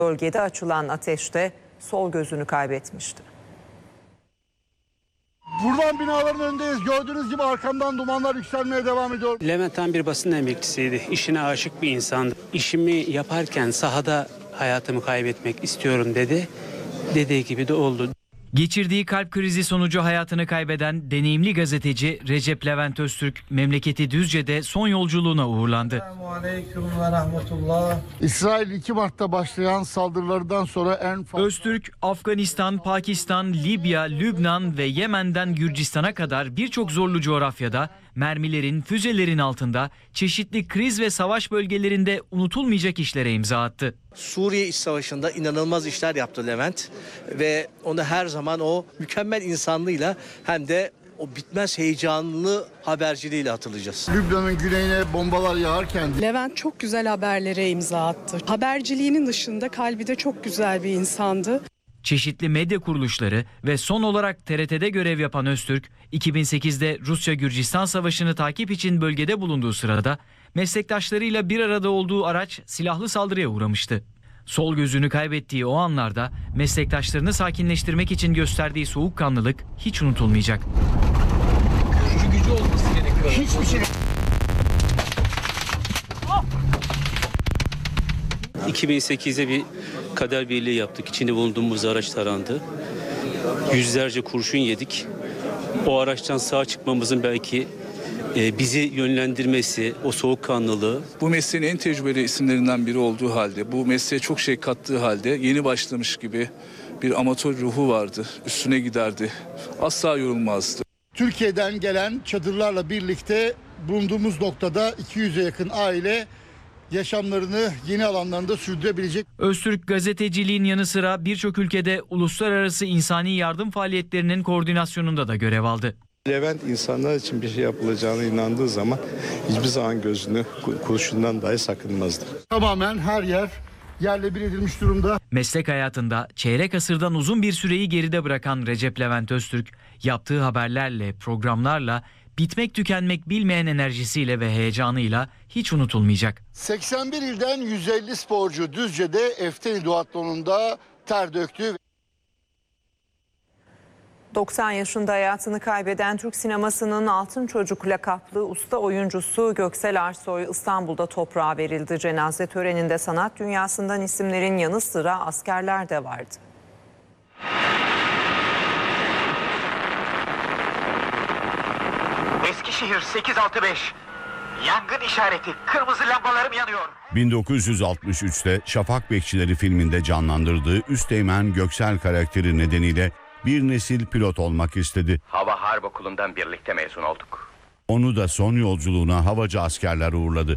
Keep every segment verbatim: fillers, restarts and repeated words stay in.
Bölgede açılan ateşte sol gözünü kaybetmişti. Buradan binaların önündeyiz. Gördüğünüz gibi arkamdan dumanlar yükselmeye devam ediyor. Levent Han bir basın emekçisiydi. İşine aşık bir insandı. İşimi yaparken sahada hayatımı kaybetmek istiyorum dedi. Dediği gibi de oldu. Geçirdiği kalp krizi sonucu hayatını kaybeden deneyimli gazeteci Recep Levent Öztürk memleketi Düzce'de son yolculuğuna uğurlandı. Selamünaleyküm ve rahmetullah. İsrail iki Mart'ta başlayan saldırılardan sonra en fazla... Öztürk, Afganistan, Pakistan, Libya, Lübnan ve Yemen'den Gürcistan'a kadar birçok zorlu coğrafyada mermilerin, füzelerin altında çeşitli kriz ve savaş bölgelerinde unutulmayacak işlere imza attı. Suriye İç Savaşı'nda inanılmaz işler yaptı Levent ve onu her zaman o mükemmel insanlığıyla hem de o bitmez heyecanlı haberciliğiyle hatırlayacağız. Lübnan'ın güneyine bombalar yağarken... Levent çok güzel haberlere imza attı. Haberciliğinin dışında kalbi de çok güzel bir insandı. Çeşitli medya kuruluşları ve son olarak T R T'de görev yapan Öztürk, iki bin sekizde Rusya-Gürcistan Savaşı'nı takip için bölgede bulunduğu sırada meslektaşlarıyla bir arada olduğu araç silahlı saldırıya uğramıştı. Sol gözünü kaybettiği o anlarda meslektaşlarını sakinleştirmek için gösterdiği soğukkanlılık hiç unutulmayacak. Gücü gücü olması gerekiyor. Hiçbir şey... iki bin sekizde bir kader birliği yaptık. İçinde bulunduğumuz araç tarandı. Yüzlerce kurşun yedik. O araçtan sağ çıkmamızın belki e, bizi yönlendirmesi, o soğukkanlılığı. Bu mesleğin en tecrübeli isimlerinden biri olduğu halde, bu mesleğe çok şey kattığı halde yeni başlamış gibi bir amatör ruhu vardı. Üstüne giderdi. Asla yorulmazdı. Türkiye'den gelen çadırlarla birlikte bulunduğumuz noktada iki yüze yakın aile yaşamlarını yeni alanlarında sürdürebilecek. Öztürk gazeteciliğin yanı sıra birçok ülkede uluslararası insani yardım faaliyetlerinin koordinasyonunda da görev aldı. Levent insanlar için bir şey yapılacağına inandığı zaman hiçbir zaman gözünü kurşundan dahi sakınmazdı. Tamamen her yer yerle bir edilmiş durumda. Meslek hayatında çeyrek asırdan uzun bir süreyi geride bırakan Recep Levent Öztürk, yaptığı haberlerle, programlarla, bitmek tükenmek bilmeyen enerjisiyle ve heyecanıyla hiç unutulmayacak. seksen bir ilden yüz elli sporcu Düzce'de Efteni Duatlon'unda ter döktü. doksan yaşında hayatını kaybeden Türk sinemasının Altın Çocuk lakaplı usta oyuncusu Göksel Arsoy İstanbul'da toprağa verildi. Cenaze töreninde sanat dünyasından isimlerin yanı sıra askerler de vardı. Eskişehir sekiz altı beş. Yangın işareti. Kırmızı lambalarım yanıyor. bin dokuz yüz altmış üçte Şafak Bekçileri filminde canlandırdığı Üsteğmen Göksel karakteri nedeniyle bir nesil pilot olmak istedi. Hava Harp Okulu'ndan birlikte mezun olduk. Onu da son yolculuğuna havacı askerler uğurladı.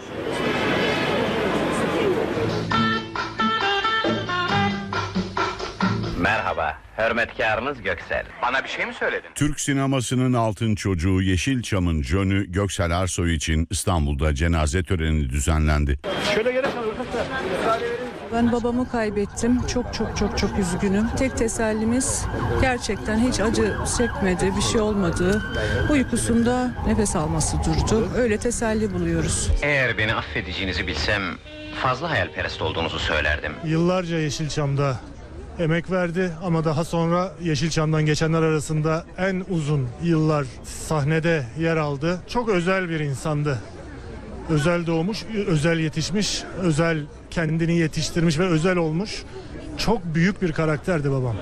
Merhaba, hürmetkarınız Göksel. Bana bir şey mi söyledin? Türk sinemasının altın çocuğu Yeşilçam'ın Jönü Göksel Arsoy için İstanbul'da cenaze töreni düzenlendi. Şöyle gel. Ben babamı kaybettim. Çok çok çok çok üzgünüm. Tek tesellimiz gerçekten hiç acı çekmedi, bir şey olmadı. Uykusunda nefes alması durdu. Öyle teselli buluyoruz. Eğer beni affedeceğinizi bilsem fazla hayalperest olduğunuzu söylerdim. Yıllarca Yeşilçam'da emek verdi ama daha sonra Yeşilçam'dan geçenler arasında en uzun yıllar sahnede yer aldı. Çok özel bir insandı. Özel doğmuş, özel yetişmiş, özel kendini yetiştirmiş ve özel olmuş. Çok büyük bir karakterdi babam.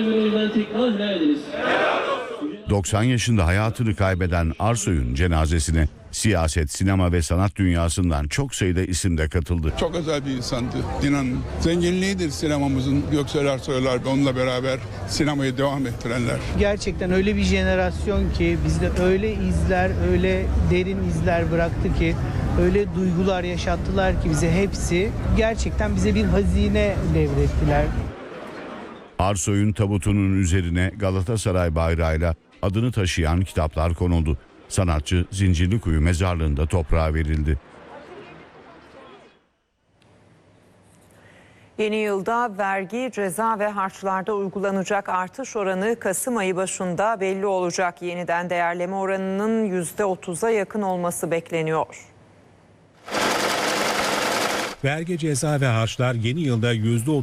doksan yaşında hayatını kaybeden Arsoy'un cenazesine siyaset, sinema ve sanat dünyasından çok sayıda isim de katıldı. Çok özel bir insandı. İnanın zenginliğidir sinemamızın Göksel Arsoylar ve onunla beraber sinemayı devam ettirenler. Gerçekten öyle bir jenerasyon ki bizde öyle izler, öyle derin izler bıraktı ki, öyle duygular yaşattılar ki bize hepsi. Gerçekten bize bir hazine devrettiler. Arsoy'un tabutunun üzerine Galatasaray bayrağıyla adını taşıyan kitaplar konuldu. Sanatçı Zincirlikuyu mezarlığında toprağa verildi. Yeni yılda vergi, ceza ve harçlarda uygulanacak artış oranı Kasım ayı başında belli olacak. Yeniden değerleme oranının yüzde otuza yakın olması bekleniyor. Vergi, ceza ve harçlar yeni yılda yüzde